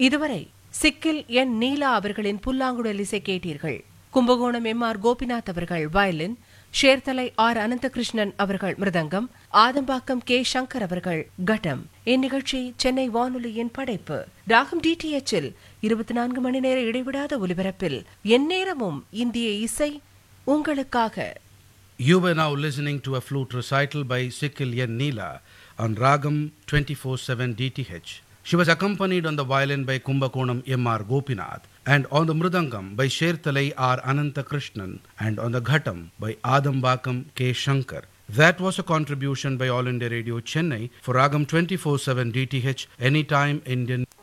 இதுவரை சிக்கில் என் நீலா அவர்களின் புல்லாங்குழல் இசை கேட்டீர்கள். கும்பகோணம் எம்.ஆர். கோபிநாத் அவர்கள் வயலின், ஷேர்தலை ஆர். அனந்தகிருஷ்ணன் அவர்கள் மிருதங்கம், ஆதம்பாக்கம் கே. சங்கர் அவர்கள் கட்டம். இந்நிகழ்ச்சி சென்னை வானொலியின் படைப்பு. ராகம் DTH-இல் 24 மணி நேர இடைவிடாத ஒலிபரப்பில் எந்நேரமும் இந்திய இசை உங்களுக்காக. You were now listening to a flute recital by Sikil N. Neela on Ragam 24/7 DTH. She was accompanied on the violin by Kumbakonam M.R. Gopinath and on the mridangam by Sherthalai R. Ananthakrishnan and on the ghatam by Adambakam K. Shankar. That was a contribution by All India Radio Chennai for Ragam 24/7 DTH Anytime Indian.